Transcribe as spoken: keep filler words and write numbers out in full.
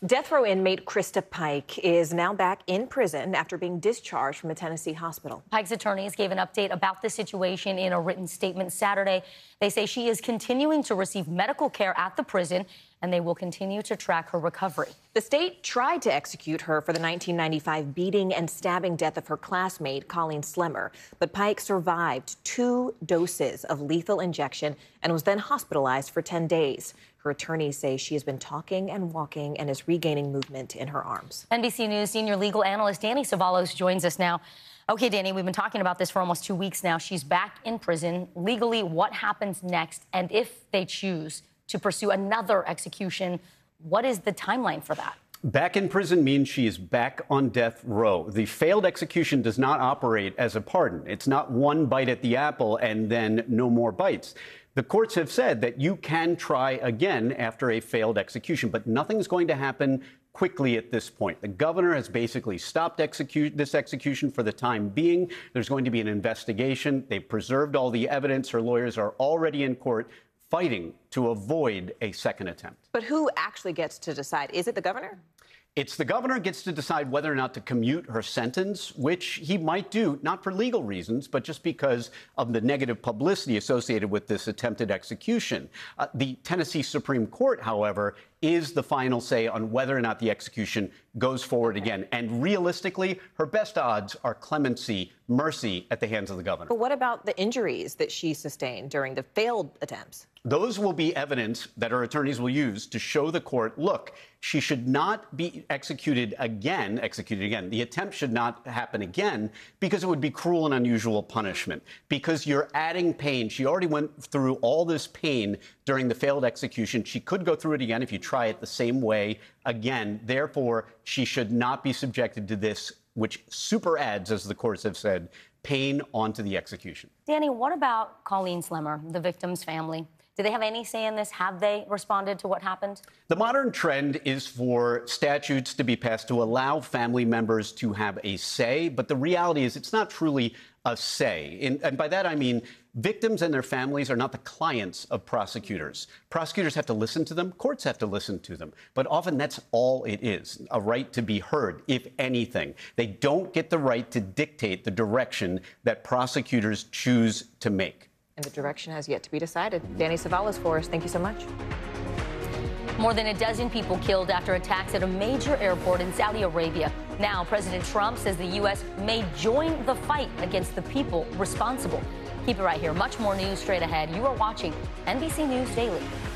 Death row inmate Krista Pike is now back in prison after being discharged from a Tennessee hospital. Pike's attorneys gave an update about the situation in a written statement Saturday. They say she is continuing to receive medical care at the prison, and they will continue to track her recovery. The state tried to execute her for the nineteen ninety-five beating and stabbing death of her classmate, Colleen Slemmer. But Pike survived two doses of lethal injection and was then hospitalized for ten days. Her attorneys say she has been talking and walking and is regaining movement in her arms. N B C News senior legal analyst Danny Savalos joins us now. Okay, Danny, we've been talking about this for almost two weeks now. She's back in prison. Legally, what happens next? And if they choose to pursue another execution, what is the timeline for that? Back in prison means she is back on death row. The failed execution does not operate as a pardon. It's not one bite at the apple and then no more bites. The courts have said that you can try again after a failed execution, but nothing's going to happen quickly at this point. The governor has basically stopped execute this execution for the time being. There's going to be an investigation. They've preserved all the evidence. Her lawyers are already in court fighting to avoid a second attempt. But who actually gets to decide? Is it the governor? It's the governor gets to decide whether or not to commute her sentence, which he might do, not for legal reasons, but just because of the negative publicity associated with this attempted execution. Uh, the Tennessee Supreme Court, however, is the final say on whether or not the execution goes forward again. And realistically, her best odds are clemency, mercy at the hands of the governor. But what about the injuries that she sustained during the failed attempts? Those will be evidence that her attorneys will use to show the court, look, she should not be executed again, executed again. The attempt should not happen again because it would be cruel and unusual punishment, because you're adding pain. She already went through all this pain during the failed execution. She could go through it again if you try it the same way again. Therefore, she should not be subjected to this, which super adds, as the courts have said, pain onto the execution. Danny, what about Colleen Slemmer, the victim's family? Do they have any say in this? Have they responded to what happened? The modern trend is for statutes to be passed to allow family members to have a say. But the reality is it's not truly a say. And, and by that, I mean victims and their families are not the clients of prosecutors. Prosecutors have to listen to them. Courts have to listen to them. But often that's all it is, a right to be heard, if anything. They don't get the right to dictate the direction that prosecutors choose to make. And the direction has yet to be decided. Danny Savalos for us. Thank you so much. More than a dozen people killed after attacks at a major airport in Saudi Arabia. Now, President Trump says the U S may join the fight against the people responsible. Keep it right here. Much more news straight ahead. You are watching N B C News Daily.